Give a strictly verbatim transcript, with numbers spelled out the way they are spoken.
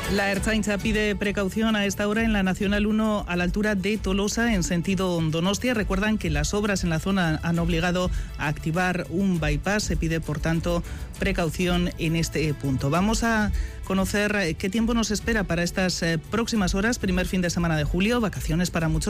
La Ertzaintza pide precaución a esta hora en la Nacional uno a la altura de Tolosa en sentido Donostia. Recuerdan que las obras en la zona han obligado a activar un bypass. Se pide, por tanto, precaución en este punto. Vamos a conocer qué tiempo nos espera para estas próximas horas. Primer fin de semana de julio, vacaciones para muchos.